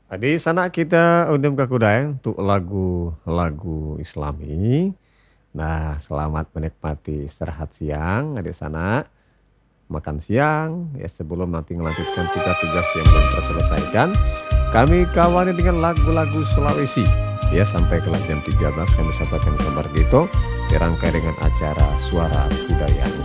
Di sana kita undang ke kuda ya untuk lagu-lagu Islami. Nah, selamat menikmati istirahat siang di sana, makan siang ya sebelum nanti melanjutkan tugas-tugas yang belum terselesaikan. Kami kawali dengan lagu-lagu Sulawesi. Ya sampai ke jam 13 kami sampaikan kabar gitu dirangkai dengan acara Suara Budaya